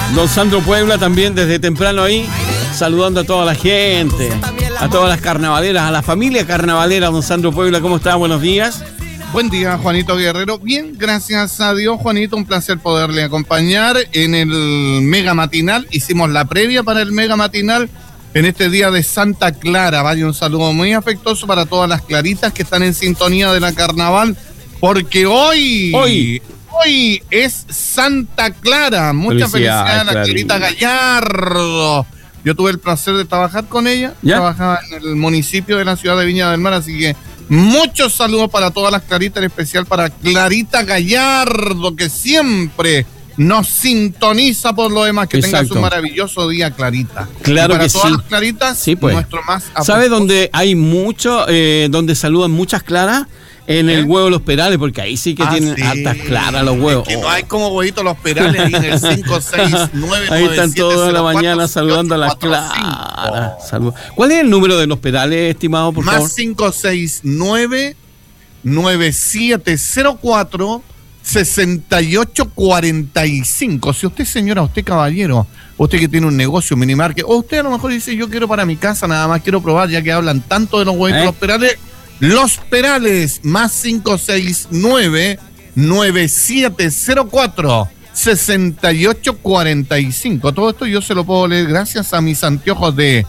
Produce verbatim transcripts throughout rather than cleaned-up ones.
Don Sandro Puebla también desde temprano ahí, saludando a toda la gente, a todas las carnavaleras, a la familia carnavalera. Don Sandro Puebla, ¿cómo está? Buenos días. Buen día, Juanito Guerrero. Bien, gracias a Dios, Juanito. Un placer poderle acompañar en el Mega Matinal. Hicimos la previa para el Mega Matinal en este día de Santa Clara. Vaya, un saludo muy afectuoso para todas las claritas que están en sintonía de la carnaval, porque hoy... Hoy... Hoy es Santa Clara. Muchas felicidades a la Clarita Gallardo. Yo tuve el placer de trabajar con ella. ¿Ya? Trabajaba en el municipio de la ciudad de Viña del Mar, así que muchos saludos para todas las claritas, en especial para Clarita Gallardo, que siempre nos sintoniza por lo demás. Que Exacto. Tengas un maravilloso día, Clarita. Claro y para que todas sí. las claritas, sí, pues. Nuestro más ¿Sabe dónde hay mucho, eh, donde saludan muchas claras? En el ¿Eh? Huevo Los Perales, porque ahí sí que ah, tienen sí. hartas claras los huevos. Es que no hay como huevitos Los Perales ahí en el cinco seis nueve. Ahí están toda la mañana saludando a las claras. Salud. ¿Cuál es el número de Los Perales, estimado, por Más favor? Más cinco seis nueve nueve siete cero cuatro seis ocho cuatro cinco. Si usted, señora, usted, caballero, usted que tiene un negocio, minimarket, o usted a lo mejor dice, yo quiero para mi casa, nada más quiero probar, ya que hablan tanto de los huevitos ¿Eh? Los Perales. Los Perales, más cinco seis nueve nueve siete cero cuatro seis ocho cuatro cinco. Todo esto yo se lo puedo leer gracias a mis anteojos de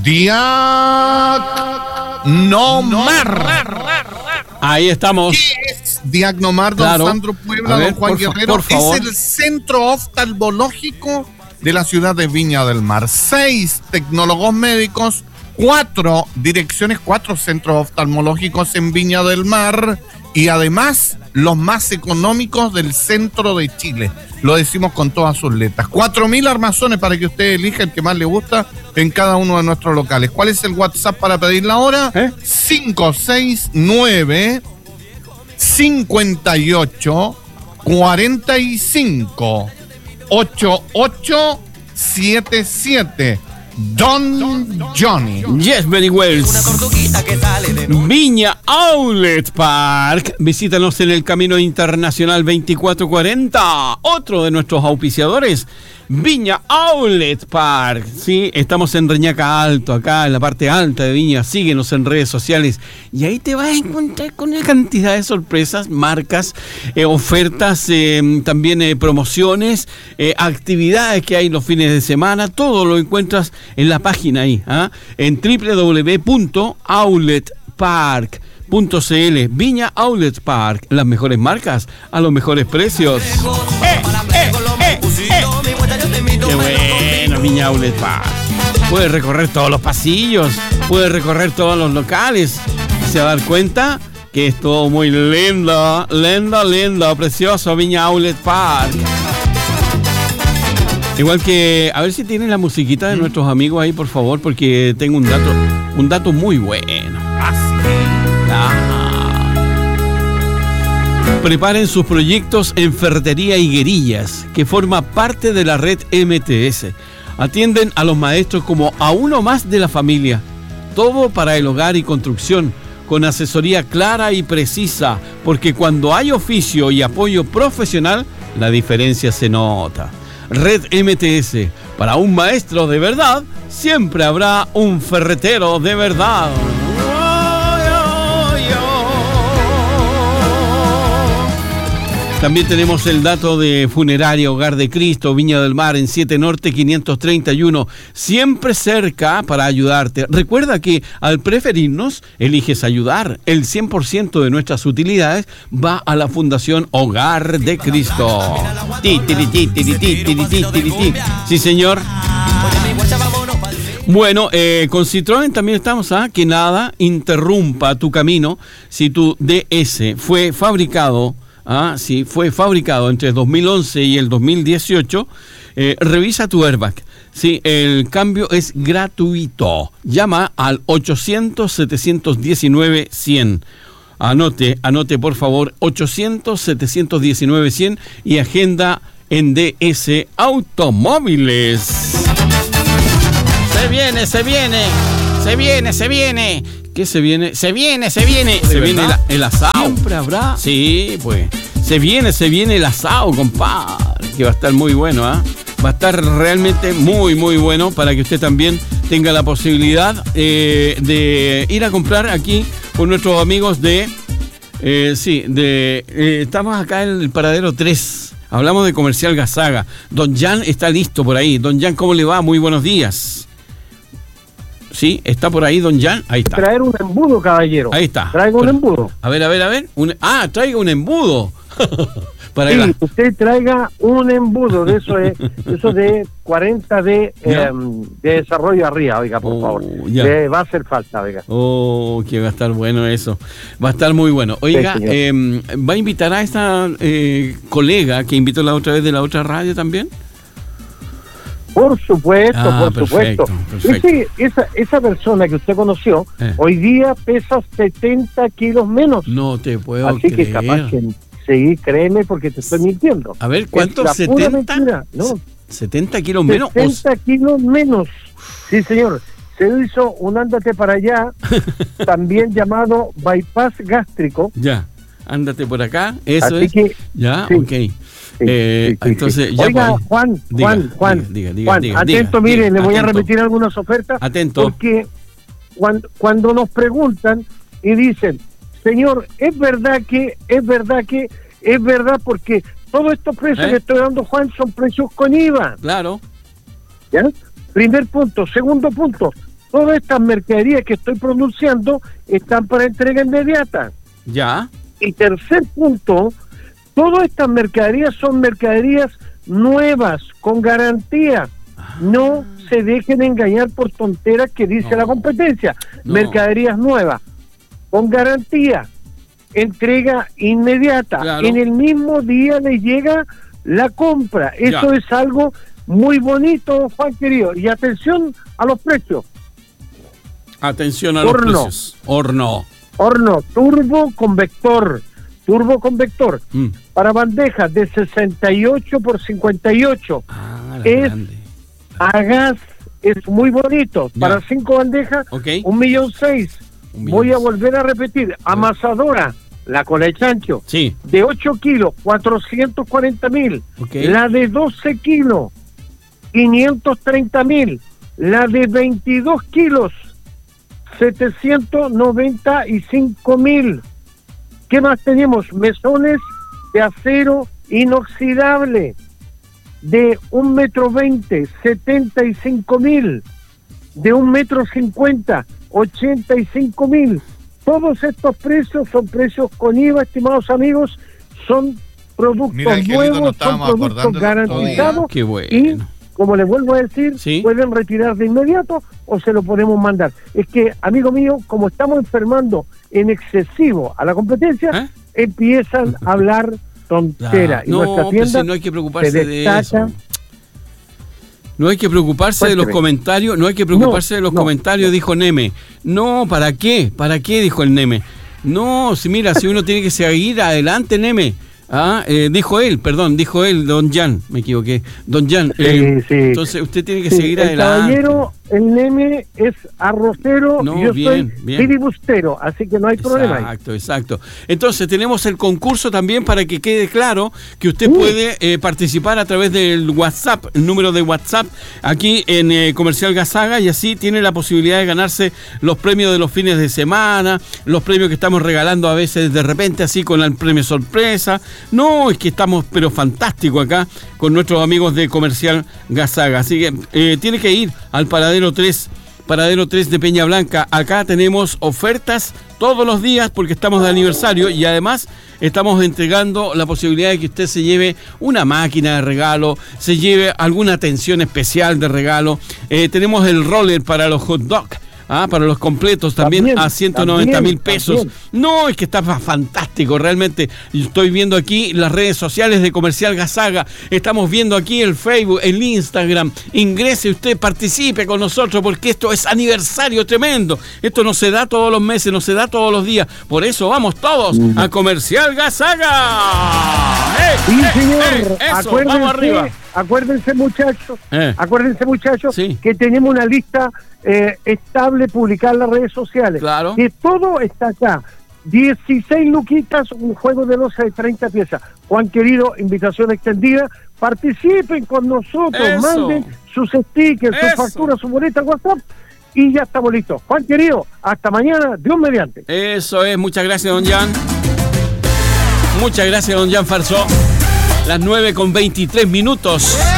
Diagnomar. Ahí estamos. ¿Qué es Diagnomar, don claro. Sandro Puebla, ver, don Juan por, Guerrero? por favor. Es el centro oftalmológico de la ciudad de Viña del Mar. Seis tecnólogos médicos, cuatro direcciones, cuatro centros oftalmológicos en Viña del Mar y además los más económicos del centro de Chile. Lo decimos con todas sus letras. Cuatro mil armazones para que usted elija el que más le gusta en cada uno de nuestros locales. ¿Cuál es el WhatsApp para pedir la hora? ¿Eh? cinco seis nueve cinco ocho cuatro cinco ocho ocho siete siete. Don Johnny. Yes, very well. Viña Outlet Park. Visítanos en el Camino Internacional veinticuatro cuarenta. Otro de nuestros auspiciadores, Viña Outlet Park. Sí, estamos en Reñaca Alto, acá en la parte alta de Viña. Síguenos en redes sociales y ahí te vas a encontrar con una cantidad de sorpresas, marcas, eh, ofertas, eh, también eh, promociones, eh, actividades que hay los fines de semana. Todo lo encuentras en la página ahí, ¿ah? En doble u doble u doble u punto outlet park punto c l. Viña Outlet Park, las mejores marcas a los mejores precios. ¡Eh, eh, eh, eh! ¡Qué bueno, Viña Outlet Park! Puedes recorrer todos los pasillos, puedes recorrer todos los locales y se va a dar cuenta que es todo muy lindo, lindo, lindo, precioso, Viña Outlet Park. Igual que, a ver si tienen la musiquita de nuestros amigos ahí, por favor, porque tengo un dato, un dato muy bueno. Así. Ah. Preparen sus proyectos en Ferretería Higuerillas, que forma parte de la red M T S. Atienden a los maestros como a uno más de la familia. Todo para el hogar y construcción, con asesoría clara y precisa, porque cuando hay oficio y apoyo profesional, la diferencia se nota. Red M T S, para un maestro de verdad, siempre habrá un ferretero de verdad. También tenemos el dato de Funeraria Hogar de Cristo, Viña del Mar, en siete Norte quinientos treinta y uno, siempre cerca para ayudarte. Recuerda que al preferirnos, eliges ayudar. El cien por ciento de nuestras utilidades va a la Fundación Hogar de Cristo. Ti, ti, ti, ti, ti, ti, ti, ti, ti, ti. Sí, señor. Bueno, eh, con Citroën también estamos a ¿eh? que nada interrumpa tu camino si tu D S fue fabricado Ah, sí, fue fabricado entre el dos mil once y el dos mil dieciocho. Eh, revisa tu airbag. Sí, el cambio es gratuito. Llama al ochocientos, setecientos diecinueve, cien. Anote, anote por favor, ochocientos, setecientos diecinueve, cien y agenda en D S Automóviles. Se viene, se viene, se viene, se viene. ¿Qué se viene? Se viene, se viene. Se viene el, el asado. Siempre habrá. Sí, pues. Se viene, se viene el asado, compadre. Que va a estar muy bueno, ¿ah? ¿eh? Va a estar realmente muy, muy bueno para que usted también tenga la posibilidad eh, de ir a comprar aquí con nuestros amigos de... Eh, sí, de eh, estamos acá en el paradero tres. Hablamos de Comercial Gazaga. Don Jan está listo por ahí. Don Jan, ¿cómo le va? Muy buenos días. Sí, ¿está por ahí, don Jan? Ahí está. Traer un embudo, caballero. Ahí está. Traigo un embudo. A ver, a ver, a ver. Un... Ah, traiga un embudo. Para sí, la... usted traiga un embudo de eso, de, eso de cuarenta de, eh, de desarrollo arriba, oiga, por oh, favor. Le va a hacer falta, oiga. Oh, que va a estar bueno eso. Va a estar muy bueno. Oiga, sí, eh, ¿va a invitar a esta eh, colega que invitó la otra vez de la otra radio también? Por supuesto, ah, por perfecto, supuesto. Perfecto. Ese, esa, esa persona que usted conoció, eh. hoy día pesa setenta kilos menos. No te puedo Así creer. que capaz que... Sí, créeme porque te estoy mintiendo. A ver, ¿cuánto? ¿setenta? No. ¿setenta kilos menos? setenta kilos menos. Sí, señor. Se hizo un ándate para allá, también llamado bypass gástrico. Ya, ándate por acá. Eso Así es. Que, ya, sí, ok. Sí, eh, sí, entonces, sí. ya Oiga, pues, Juan, diga, Juan, Juan, diga, diga, Juan, diga, atento, diga, mire, diga, le voy atento. a repetir algunas ofertas. Atento. Porque cuando, cuando nos preguntan y dicen, señor, es verdad que, es verdad que, es verdad porque todos estos precios ¿Eh? que estoy dando, Juan, son precios con I V A. Claro. ¿Ya? Primer punto. Segundo punto, todas estas mercaderías que estoy pronunciando están para entrega inmediata. Ya. Y tercer punto, todas estas mercaderías son mercaderías nuevas, con garantía. Ah. No se dejen engañar por tonteras que dice no. la competencia. No. Mercaderías nuevas, con garantía, entrega inmediata. Claro. En el mismo día les llega la compra. Eso ya. es algo muy bonito, Juan querido. Y atención a los precios. Atención a Horno. los precios. Horno. Horno turbo convector. Turbo convector. Mm. Para bandejas de sesenta y ocho por cincuenta y ocho. Ah, es grande. A gas. Es muy bonito. Ya. Para cinco bandejas, okay. un millón seis. Voy a volver a repetir. Amasadora. La cola de chancho, sí. de ocho kilos, cuatrocientos cuarenta mil. Okay. La de doce kilos, quinientos treinta mil. La de veintidós kilos, setecientos noventa y cinco mil. ¿Qué más tenemos? Mesones de acero inoxidable, de un metro veinte, setenta y cinco mil. De un metro cincuenta, ochenta y cinco mil. Todos estos precios son precios con I V A, estimados amigos, son productos Mira, nuevos, son productos garantizados. Qué bueno. Y, como les vuelvo a decir, ¿sí? pueden retirar de inmediato o se lo podemos mandar. Es que, amigo mío, como estamos enfermando en excesivo a la competencia, ¿eh? empiezan a hablar tontera. Ah, y no, nuestra tienda pues, no hay que preocuparse se de eso. No hay que preocuparse Cuénteme. de los comentarios, no hay que preocuparse no, de los no, comentarios, no. dijo Neme. No, ¿para qué? ¿Para qué? Dijo el Neme. No, si mira, si uno tiene que seguir adelante, Neme. Ah, eh, dijo él, perdón, dijo él, don Jan, me equivoqué. Don Jan, sí, eh, sí. entonces usted tiene que sí, seguir el adelante. Caballero, el Neme es arrocero no, y yo bien, soy bien. filibustero, así que no hay exacto, problema. Exacto, exacto. Entonces tenemos el concurso también para que quede claro que usted uh. puede eh, participar a través del WhatsApp, el número de WhatsApp aquí en eh, Comercial Gazaga, y así tiene la posibilidad de ganarse los premios de los fines de semana, los premios que estamos regalando a veces de repente así con el premio sorpresa. No, es que estamos pero fantástico acá con nuestros amigos de Comercial Gazaga. Así que eh, tiene que ir al paradero tres, paradero tres de Peña Blanca. Acá tenemos ofertas todos los días porque estamos de aniversario y además estamos entregando la posibilidad de que usted se lleve una máquina de regalo, se lleve alguna atención especial de regalo. Eh, tenemos el roller para los hot dogs. Ah, para los completos también, también a ciento noventa mil pesos. También. No, es que está fantástico, realmente. Estoy viendo aquí las redes sociales de Comercial Gazaga. Estamos viendo aquí el Facebook, el Instagram. Ingrese usted, participe con nosotros porque esto es aniversario tremendo. Esto no se da todos los meses, no se da todos los días. Por eso vamos todos uh-huh. a Comercial Gazaga. ¡Eh, sí, eh, señor. Eh, eso, vamos arriba. Acuérdense, muchachos, eh. acuérdense, muchachos, sí. que tenemos una lista eh, estable publicada en las redes sociales. Claro. Que todo está acá. dieciséis luquitas, un juego de loza de treinta piezas. Juan querido, invitación extendida. participen con nosotros, Eso. manden sus stickers, Eso. sus facturas, su boleta al WhatsApp y ya estamos listos. Juan querido, hasta mañana, Dios mediante. Eso es, muchas gracias, don Jan. Muchas gracias, don Jan Farsó. Las nueve con veintitrés minutos.